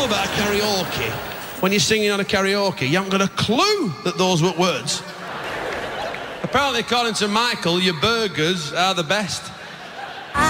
know about karaoke? When you're singing on a karaoke, you haven't got a clue that those were words. Apparently, according to Michael, your burgers are the best.